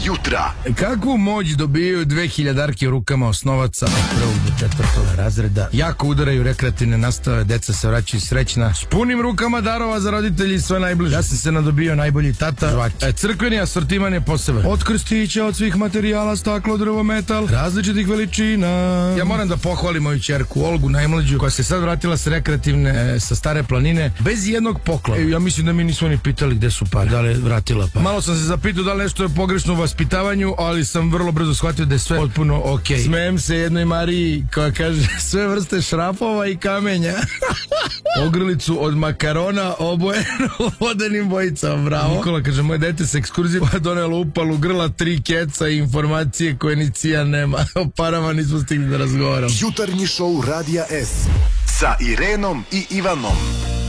jutra. Kakvu moć dobijaju 2000-arke u rukama osnovaca od 1. do 4. razreda? Jako udaraju rekreativne nastave, deca se vraćaju srećna, s punim rukama darova za roditelji i sve najbliže. Ja sam se nadobio najbolji tata, žvaki. Crkveni asortiman je poseban. Od krstića, od svih materijala, staklo, drvo, metal, različitih veličina. Ja moram da pohvalim moju ćerku Olgu, najmlađu, koja se sad vratila sa rekreativne, sa Stare planine, bez jednog poklona. Ja mislim da mi nismo ni pitali gde su pare, da li je vratila pare. Malo sam se zapitao da li nešto je pogrešno u vaspitavanju, ali sam vrlo brzo shvatio da je sve potpuno okej. Smejem se jednoj Mariji koja kaže sve vrste šrafova i kamenja. Ogrlicu od makarona obojenu vodenim bojicama, bravo. Nikola kaže, moje dete sa ekskurzije donelo upalu grla, 3 keca i informacije koje ni cija nema. O parama nismo stigli da razgovaram. Jutarnji šou Radija S sa Irenom i Ivanom.